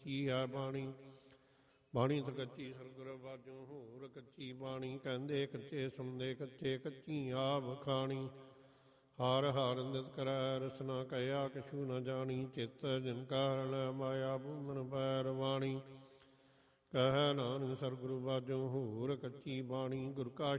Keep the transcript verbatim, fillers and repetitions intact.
ਕੱਚੀ ਹੈ ਬਾਣੀ। ਬਾਣੀ ਤਾਂ ਕੱਚੀ ਸਤਿਗੁਰ ਬਾਝੋਂ ਹੋਰ ਕੱਚੀ ਬਾਣੀ। ਕਹਿੰਦੇ ਕੱਚੇ ਸੁਣਦੇ ਕੱਚੇ ਕੱਚੀ ਆਪ ਖਾਣੀ। ਹਾਰ ਹਾਰ ਨਿਤ ਕਰੈ ਰਸਨਾ ਕਹਿਆ ਕਛੂ ਨ ਜਾਣੀ। ਚਿੱਤ ਜਿਨ ਕਾਰਨ ਮਾਇਆ ਬੂੰਦਨ ਪੈਰ ਵਾਣੀ। ਕਹਿ ਨਾਨਕ ਸਤਿਗੁਰੂ ਬਾਝੋਂ ਹੋਰ ਕੱਚੀ ਬਾਣੀ। ਗੁਰ ਕਾ